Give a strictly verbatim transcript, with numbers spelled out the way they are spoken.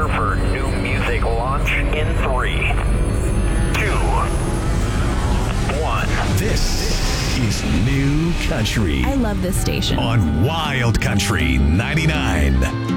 prepare for new music launch in three, two, one. This is New Country I love this station. on Wild Country ninety-nine.